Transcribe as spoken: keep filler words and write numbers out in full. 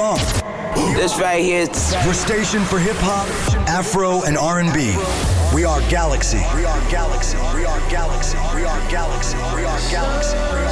song. This right here is... We're stationed for hip-hop, Afro, and R and B. We are Galaxy. We are Galaxy. We are Galaxy. We are Galaxy. We are Galaxy. We are Galaxy.